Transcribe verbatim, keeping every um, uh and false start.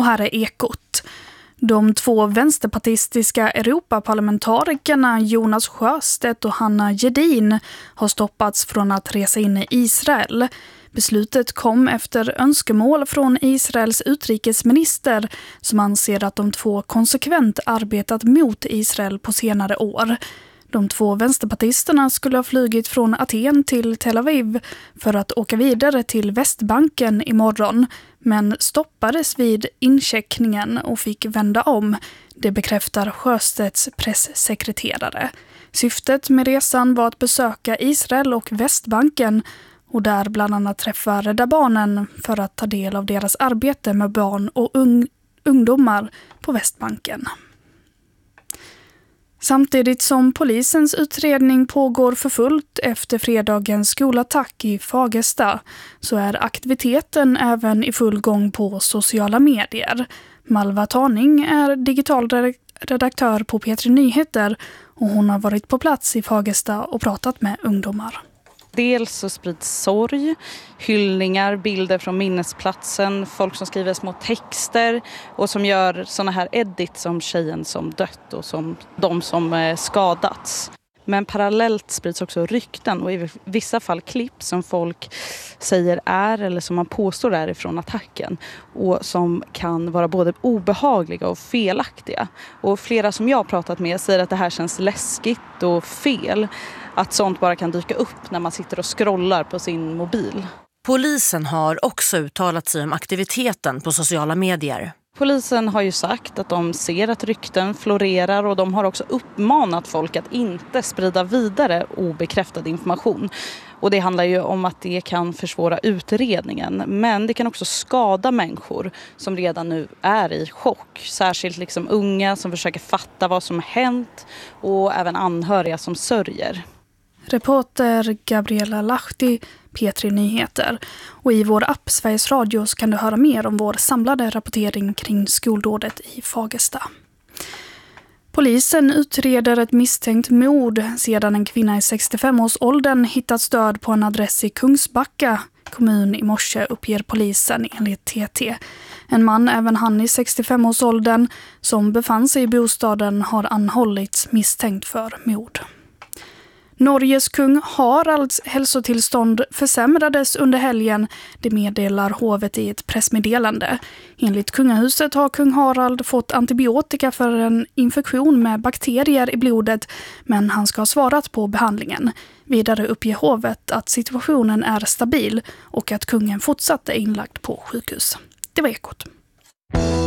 Och här är Ekot. De två vänsterpartistiska Europaparlamentarikerna Jonas Sjöstedt och Hanna Gedin har stoppats från att resa in i Israel. Beslutet kom efter önskemål från Israels utrikesminister som anser att de två konsekvent arbetat mot Israel på senare år. De två vänsterpartisterna skulle ha flugit från Aten till Tel Aviv för att åka vidare till Västbanken imorgon, men stoppades vid incheckningen och fick vända om. Det bekräftar Sjöstedts pressekreterare. Syftet med resan var att besöka Israel och Västbanken och där bland annat träffa Rädda Barnen för att ta del av deras arbete med barn och ung- ungdomar på Västbanken. Samtidigt som polisens utredning pågår för fullt efter fredagens skolattack i Fagersta så är aktiviteten även i full gång på sociala medier. Malva Tarning är digital redaktör på P tre Nyheter och hon har varit på plats i Fagersta och pratat med ungdomar. Dels så sprids sorg, hyllningar, bilder från minnesplatsen, folk som skriver små texter och som gör såna här edits om tjejen som dött och som de som skadats. Men parallellt sprids också rykten och i vissa fall klipp som folk säger är eller som man påstår är ifrån attacken och som kan vara både obehagliga och felaktiga. Och flera som jag har pratat med säger att det här känns läskigt och fel. Att sånt bara kan dyka upp när man sitter och scrollar på sin mobil. Polisen har också uttalat sig om aktiviteten på sociala medier. Polisen har ju sagt att de ser att rykten florerar och de har också uppmanat folk att inte sprida vidare obekräftad information. Och det handlar ju om att det kan försvåra utredningen, men det kan också skada människor som redan nu är i chock. Särskilt liksom unga som försöker fatta vad som hänt och även anhöriga som sörjer. Reporter Gabriella Lahti, P tre Nyheter. Och i vår app Sveriges Radio kan du höra mer om vår samlade rapportering kring skoldådet i Fagersta. Polisen utreder ett misstänkt mord sedan en kvinna i sextiofem-årsåldern hittats död på en adress i Kungsbacka kommun i morse, uppger polisen enligt T T. En man, även han i sextiofem-årsåldern, som befann sig i bostaden har anhållits misstänkt för mord. Norges kung Haralds hälsotillstånd försämrades under helgen, det meddelar hovet i ett pressmeddelande. Enligt kungahuset har kung Harald fått antibiotika för en infektion med bakterier i blodet, men han ska ha svarat på behandlingen. Vidare uppger hovet att situationen är stabil och att kungen fortsatt är inlagd på sjukhus. Det var Ekot.